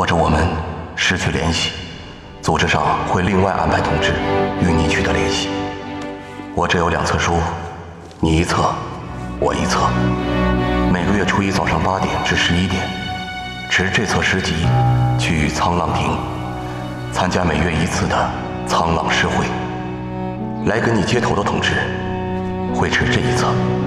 或者我们失去联系，组织上会另外安排同志与你取得联系。我这有2册书，你1册，我1册，每个月初1早上8点至11点，持这册诗集去沧浪亭参加每月1次的沧浪诗会。来跟你接头的同志会持这1册。